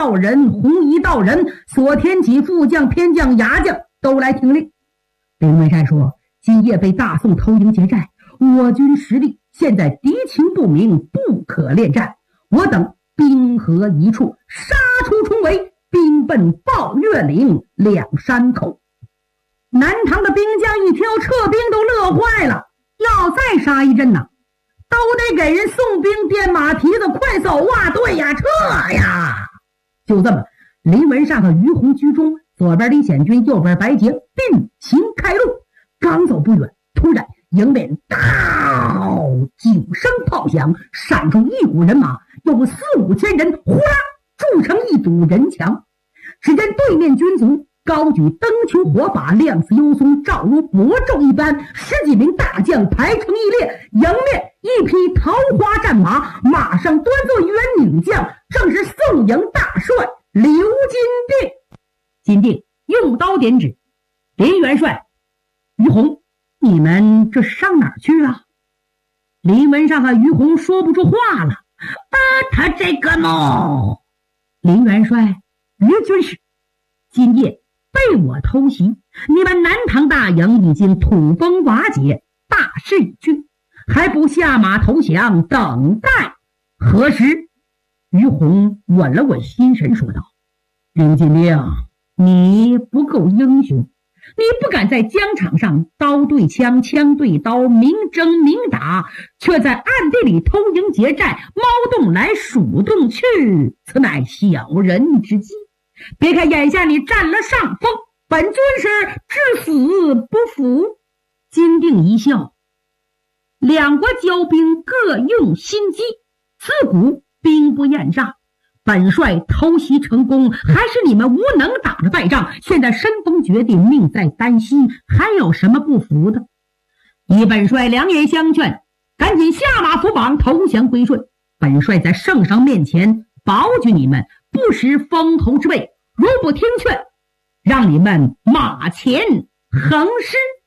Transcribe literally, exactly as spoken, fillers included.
道人、红衣道人、锁天戟副将、偏将、牙将都来听令。林文山说：今夜被大宋偷营劫寨，我军实力现在敌情不明，不可恋战。我等兵合一处，杀出重围，兵奔抱月岭两山口。南唐的兵将一听撤兵都乐坏了，要再杀一阵呢，都得给人送兵颠马蹄子，快走啊！对呀，撤呀！就这么，林文善和于洪居中，左边李显军，右边白杰并行开路。刚走不远，突然迎面“嗷”九声炮响，闪出一股人马，有四五千人，呼啦筑成一堵人墙。只见对面军卒高举灯球火把，亮似幽松，照如薄昼一般。十几名大将排成一列，迎面一匹桃花战马，马上端坐元领将，正是宋营大帅刘金定。金定用刀点指：林元帅、于洪，你们这上哪儿去啊？林文善和于洪说不出话了。啊，他这个喏，林元帅、于军师，今夜被我偷袭，你们南唐大营已经土崩瓦解，大势已去，还不下马投降，等待何时？于洪稳了稳心神，说道：林金定，你不够英雄，你不敢在疆场上刀对枪，枪对刀，明争明打，却在暗地里偷营劫寨，猫洞来鼠洞去，此乃小人之计。别看眼下你占了上风，本军是至死不服。金定一笑：两国交兵各用心机，自古兵不厌诈，本帅偷袭成功，还是你们无能打着败仗，现在身逢绝地，命在旦夕，还有什么不服的？以本帅良言相劝，赶紧下马伏绑，投降归顺。本帅在圣上面前保举你们，不识封侯之位，如不听劝，让你们马前横尸。